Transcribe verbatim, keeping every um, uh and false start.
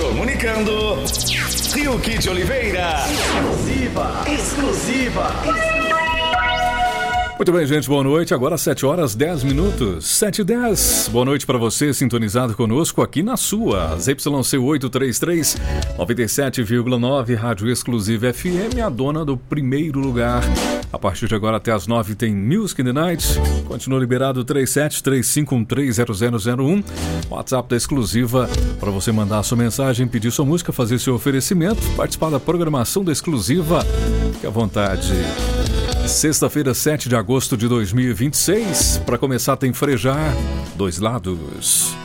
Comunicando, Rilke de Oliveira. Exclusiva, exclusiva. Muito bem, gente, boa noite. Agora sete horas dez minutos, sete e dez. Boa noite para você, sintonizado conosco aqui na sua Z Y C oitocentos e trinta e três, noventa e sete vírgula nove, Rádio Exclusiva F M, a dona do primeiro lugar. A partir de agora até as nove tem Music in the Night. Continua liberado três sete três cinco um três zero zero zero um. WhatsApp da Exclusiva para você mandar a sua mensagem, pedir sua música, fazer seu oferecimento, participar da programação da Exclusiva. Fique à vontade. Sexta-feira, sete de agosto de dois mil e vinte e seis. Para começar, tem Frejar, Dois Lados.